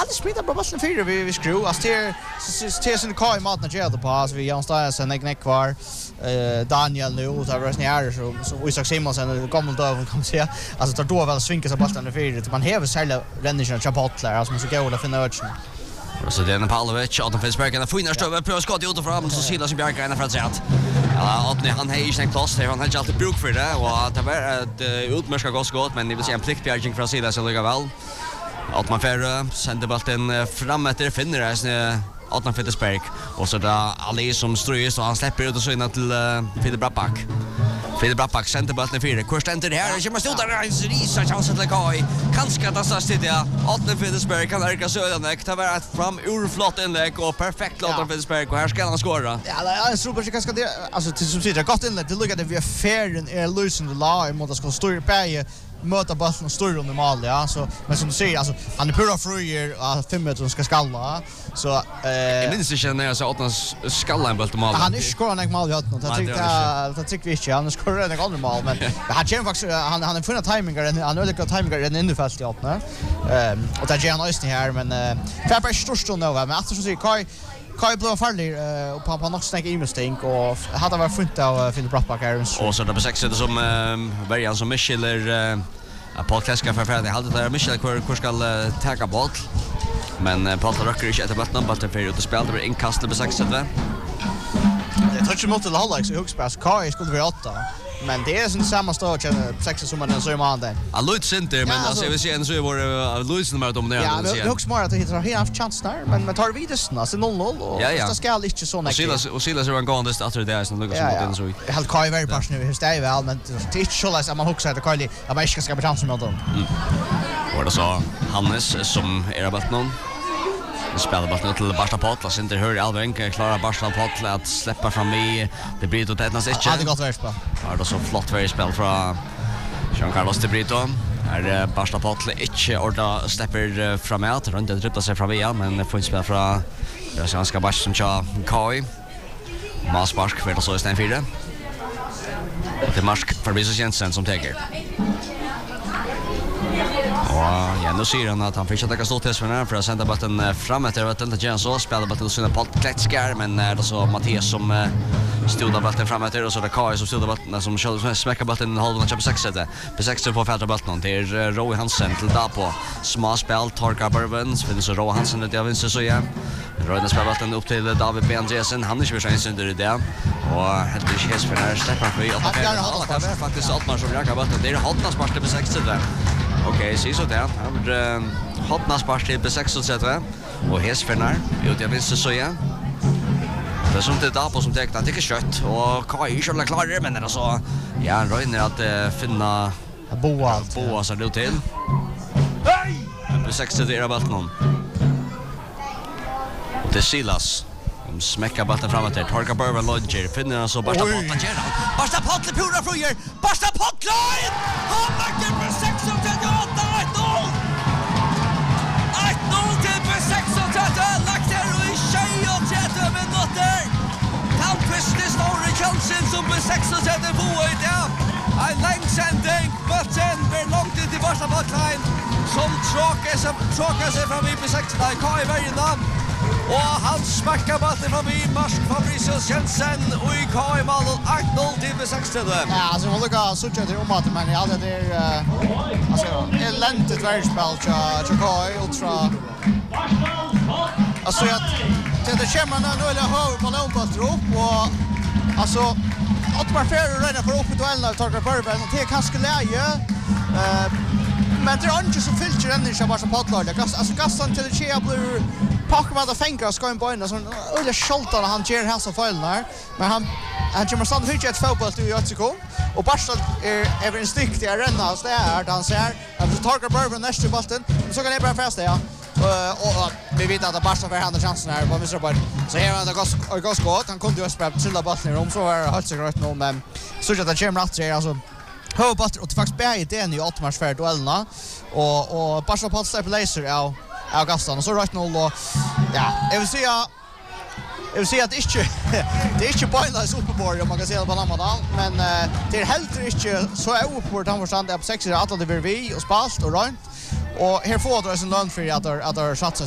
det smittar bara bollen fyra vi skruv. Alltså till sin kvar i maten ger det på. Alltså vi Jan Stajensen Neck kvar. Daniel nu och där resten är så Isak Simonsen gammal då kan man säga. Alltså tar då väl svinka sig bollen fyra. Man häver själva ränningen Chapotler alltså man så går och finna öchen. Så det är en Pavlovic, Adam Finsberg, han får in stöver på skott ut fram så Silas Bjarke ena för att säga att ja, Adne han har ju en plats där han har inte alltid bruk för det och det var ett utmärska gott skott men det vill säga en pliktbjärging från Silas så lika väl. Att man får sända bollen fram efter finner det Adnan Finsberg och så där Ali som ströjer så han släpper ut och så in till Filip Brappback. Filip Brappback sänder bollen fyra. Kurs enter här. Det kommer stå där en risa chans till Kai. Kanske att det står där. Adnan Finsberg kan ärka Söderneck. Det var ett fram urflott inlägg och perfekt Adnan Finsberg och här ska han skåra. Ja, jag tror bara kanske det alltså till som sitter gott inlägg. Det lukar det vi är fairen är lösande lag mot att ska stå på möta bollen och stå runt mål ja så men som du säger alltså han är pura fröjer 5 meter som ska skalla så jag minns inte när jag sa att han skalla en boll till mål. Han är skorar en mål i hatten. Det tycker vi inte. Han skorar en annan mål men han känner faktiskt han har funnit timingar han har lyckats timingar i innerfält i hatten. Och där ger han ösning här men för bara störst nu men att så säger Kai blev farlig och på något snack i mistänk och hade varit funt av Filip Brappback här och så där på 6 som Bergan som Michel podcast för färdig hade där Michel hur ska ta boll men Paul Rocker inte att bollen bara för ut och spela det blir inkast på 6 det touch mot till halvlek så högspass Kai skulle vara 8 men det är sån samma start som 6 som man så man där. Allut center men alltså jag vill se en så var Luis nummer dominerande. Ja, det looks smart att hitta helt chans där men tar vi det snart så 0-0 och det ska inte så nästa. Och Silas är gående efter det så Lucas mot den så. Helt Kai very passionate hur stäv väl men det är så lätt att man huxar det Kai jag vet inte ska be chans med dem. Och det så Hannes som är på någon spelar bollen till Barsta Potla inte hör Alvenk klarar Barsta Potla att släppa fram i det blir då tätnas inte. Hade gått värst på. Ja, det så flott för spel från Jean Carlos de Brito. Är Barsta Potla inte orda släpper framåt runt det dribblar sig fram igen men får inte spela från det är ganska bash som kör Kai. Maspark för det så är sten 4. Det är Mark Fabrice Jensen som tar. Och ja, nu ser han att han fick att stå till för att sända bollen framåt där vet inte Jens så spelar bollen sina på klätskär men det så Mattias som stod där bollen framåt och så där Kai som stod där bollen som skulle smäcka bollen halvan på 6 sätt. På 6 på fältet bollen till Roy Hansen till där på små spel Torka Bourbons för så Roy Hansen det jag vinner så igen. Roy spelar bollen upp till David Benjesen han är ju chans under det och helt det är för när släpper för att det är faktiskt Altmar som jagar bollen det är Hotnas spark på 6 sätt. Okej, så där. Har Hotnas spark på 6 sätt och Hesfernar ut jag visste så igen. Det som det där på som täckte det är kött och Kai är själva klar men det är så ja Röjner att finna Boa så det till. Nej! På 6 det är bollen någon. Det Silas smäcka bollen framåt där. Torka Bourbon Lodger finner han så Barsta Potla ger han. Barsta Potla pura fröjer. Barsta Potla! Han lägger på 6 och 38 1-0. 1-0 till på 6 och 38 lagt där och i 23 minuter. Han första stora chansen som på 6 och 38 på i det. En längsändning. Bollen blir långt ut till Barsta Potla som tråkar sig fram i på 6 där Kai Bergenam. Och han smackar bollen från vid Mark Fabricius Jensen och i Kai Malmö 8-0 till med 6. Ja, alltså hon lyckas sucha till om att men jag det är alltså eländigt världsspel till Kai ultra. Alltså att det kommer nu eller hur på långt upp och alltså att man får rädda för upp duellen av Torka Bourbon och det kanske läge men det är inte så filter ännu så bara så potlar. Alltså gastan till Chea blir Pokémon att fänga ska in på en sån eller skjoltar han ger hälsa failen där men han kommer stanna hit ett fotboll till Jotsko och Barsta är en stick till arena så där han ser att Torka Bourbon nästa bollen så kan det bara fästa ja och vi vet att Barsta får hända chansen här på Mr. Boy så här han går skott han kunde ju spela till bollen om så var helt säkert nu men så att det kommer att alltså hoppas att det faktiskt blir det i atmosfär duellerna och Barsta på släpper laser ja Augustan och så rätt noll och ja jag vill säga att det är inte poänglös uppborg om man kan säga på Lamadal men det är helt inte så uppborg han förstår på 6 att det blir vi och spalt och runt och här får det en lön för att satsar